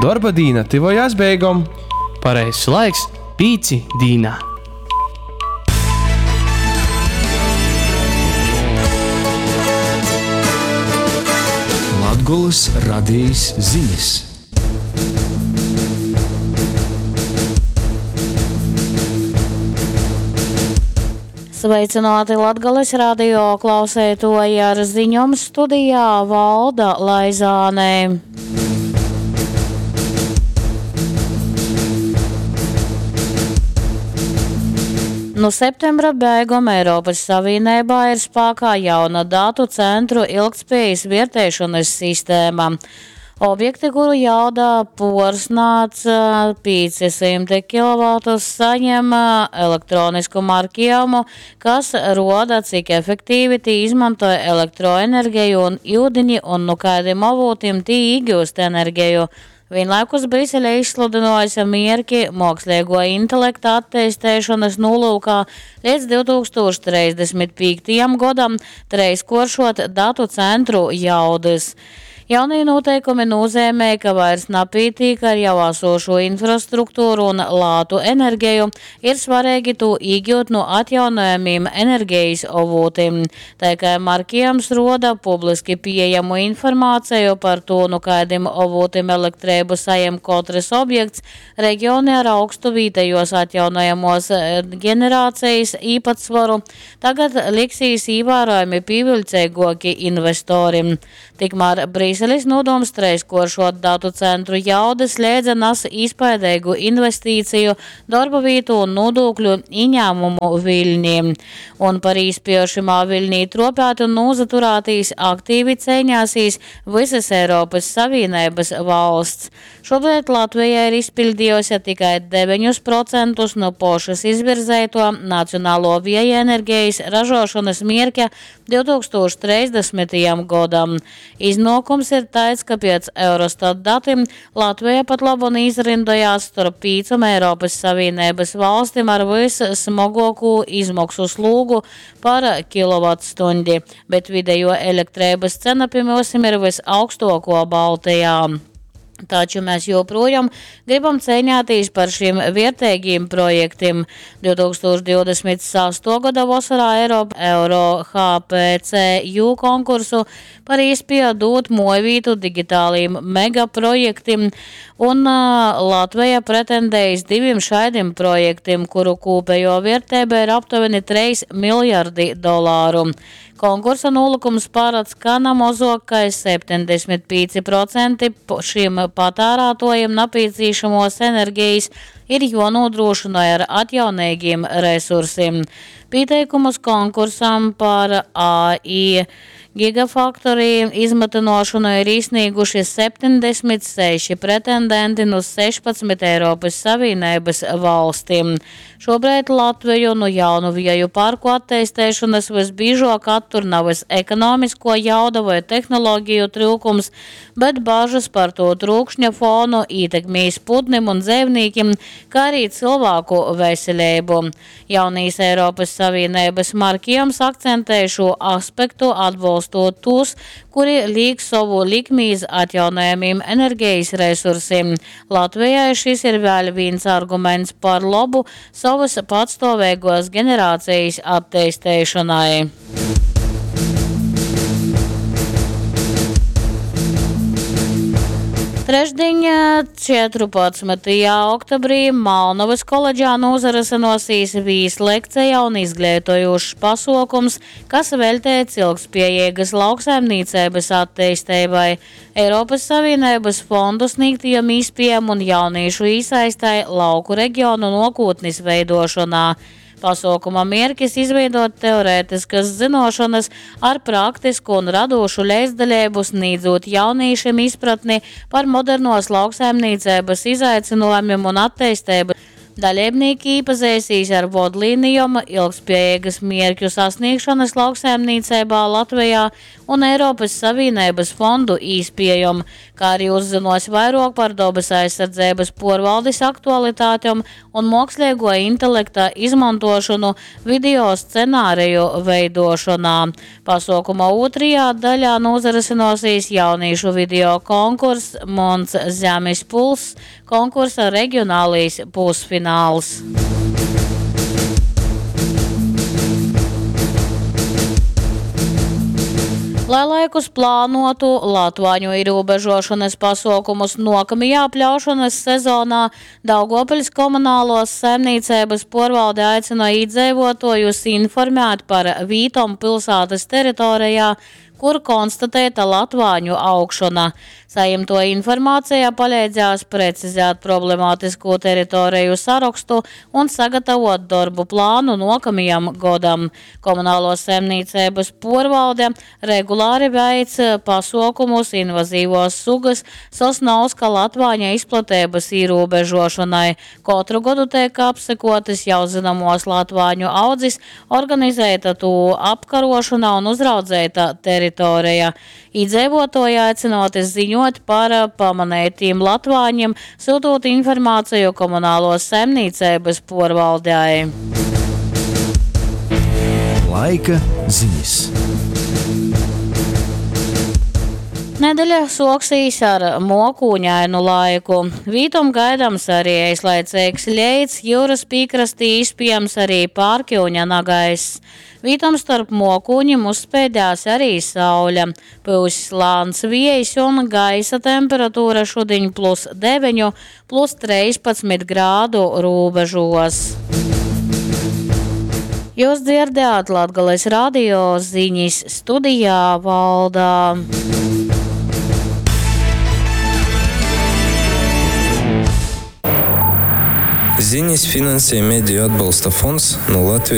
Darba dīna tivojās beigom. Pareizs laiks 5 dīnā. Latgolas radījis ziņas. Sveicināti Latgales radio klausētoji, ar ziņām studijā Valda Laizāne. No septembra beigām Eiropas Savienībā ir spēkā jauna datu centru ilgtspējas vērtēšanas sistēma. Objekti, kuru jauda porsnāca 500 kW, saņem elektronisku marķējumu, kas roda, cik efektīvi tī izmanto elektroenerģiju un ūdeni un no kādiem avotiem tī iegūst enerģiju. Vienlaikus Briselē izsludinājusi mērķi mākslīgo intelekta attīstīšanas nolūkā līdz 2035. gadam treiskoršot datu centru jaudas. Jaunie noteikumi nozīmē, ka vairs nepietiek ar jau esošo infrastruktūru un lātu enerģiju, ir svarīgi to iegūt no atjaunojamiem enerģijas avotiem. Tā kā marķējums roda publiski pieejamu informāciju par to, no kādiem avotiem elektrību saņem katrs objekts, reģioni ar augstu vietējos atjaunojamos generācijas īpatsvaru tagad liksīs ievērojami pievilcīgāki investoriem. Tikmēr Brīseles nodoms treiskoršot datu centru jaudas liedza nes izpaidīgu investīciju, darba vietu un nodokļu ieņēmumu viļņiem. Un par izpiešanā viļņī tropēt un nozaturētīs aktīvi cīņāsīs visas Eiropas Savienības valsts. Šobrīd Latvija ir izpildījusi tikai 9% no pašas izvirzēto nacionālo vēja enerģijas ražošanas mērķa 2030. gadam. Iznākums ir tāds, ka pēc Eurostat datiem Latvija pat labāk izrindojās starp 5 Eiropas Savienības valstīm ar vissmagāko izmaksu slūgu par kilovatstundi, bet vidējo elektrības cena pieņemsim ir visaugstāko Baltijā. Taču mēs joprojām gribam cīnīties par šiem vērtīgiem projektiem. 2026. gada vasarā Eiropa Euro HPCU konkursu par iespēju dot mojvītu digitāliem megaprojektiem, un Latvija pretendējas 2 šādiem projektiem, kuru kopējo vērtība ir aptuveni $3 miljardi. Konkursa nolūkums paredz, ka namazākais 75% šiem patērētājiem nepieciešamos enerģijas ir jānodrošina ar atjaunīgiem resursiem. Pieteikumus konkursam par AI Gigafaktori izmatināšanu ir izsnieguši 76 pretendenti no 16 Eiropas Savienības valstīm. Šobrīd Latviju no jaunu vēju parku attīstīšanas visbiežāk attur nevis ekonomisko jauda vai tehnoloģiju trūkums, bet bažas par to trūkšņa fonu ietekmīs putnim un dzīvniekiem, kā arī cilvēku veselību. Jaunīs Eiropas Savienības marķējums akcentē šo aspektu, atbalstot tos, kuri liek savu likmi uz atjaunojamiem enerģijas resursiem. Latvijai šis ir vēl viens arguments par labu savas patstāvīgos generācijas attīstīšanai. Trešdien, 14. oktobrī, Malnovas koledžā nozarasinosies vīslekcija un izglītojošs pasaukums, kas veltīts ilgtspējīgas lauksaimniecības attīstībai, Eiropas Savienības fondu sniegtajiem izpējām un jauniešu iesaistai lauku reģionu nākotnes veidošanā. Pasaukuma mērķis izveidot teorētiskas zināšanas ar praktisku un radošu līdzdalību, sniedzot jauniešiem izpratni par modernos lauksaimniecības izaicinājumiem un attīstību. Dalībnieki iepazīstīs ar vadlīnijām ilgtspējīgas mērķu sasniegšanas lauksaimniecībā Latvijā un Eiropas Savienības fondu izpiejumu, kā arī uzzinos vairāk par dabas aizsardzības porvaldes aktualitātēm un mākslīgo intelekta izmantošanu video scenāriju veidošanā. Pasākuma otrajā daļā nozarisinosies jauniešu video konkurss Mons Zemes puls, konkursa reģionālīs pusfināls. Lai laikus plānotu latvāņu ierobežošanas pasākumus nākamajā pļaušanas sezonā, Daugavpils komunālos saimniecības porvalde aicina iedzīvotājus informēt par vītom pilsētas teritorijā, kur konstatēta latvāņu augšana. Saimto informācijā palīdzēs precizēt problemātisko teritoriju sarakstu un sagatavot darbu plānu nākamajam gadam. Komunālos saimniecības porvalde regulāri veic pasākumus invazīvos sugas sosnauska latvāņa izplatības ierobežošanai. Katru gadu tiek apsekotas jau zināmos latvāņu audzis, organizēta to apkarošana un uzraudzēta teritorija. Iedzīvotāji aicināti ziņot par pamanētiem latvāņiem, sūtot informāciju komunālos saimniecības porvaldei. Laika ziņas. Nedēļa soksīs ar mokūņainu laiku. Vītum gaidams arī aizlaicīgs leits, jūras pīkrastī izpējams arī pārkļūņa nagais. Vītum starp mokūņiem uzspēdās arī saule. Pūs lāns viejs un gaisa temperatūra šodien +9, +13 grādu robežos. Jūs dzirdējāt Latgales radio ziņas, studijā Valdā. Ziņas finansē Mediju atbalsta fonds no Latvijas